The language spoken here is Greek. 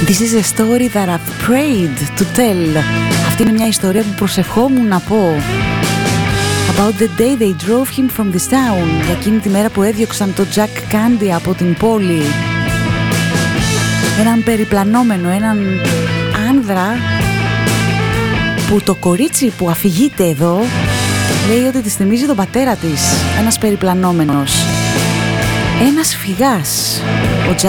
This is a story that I've prayed to tell. Αυτή είναι μια ιστορία που προσευχόμουν να πω. About the day they drove him from this town. Για εκείνη τη μέρα που έδιωξαν τον Jack Candy από την πόλη. Έναν περιπλανόμενο, έναν άνδρα που το κορίτσι που αφηγείται εδώ λέει ότι της θυμίζει τον πατέρα της. Ένας περιπλανόμενος. Ένας φυγάς. Ο Jack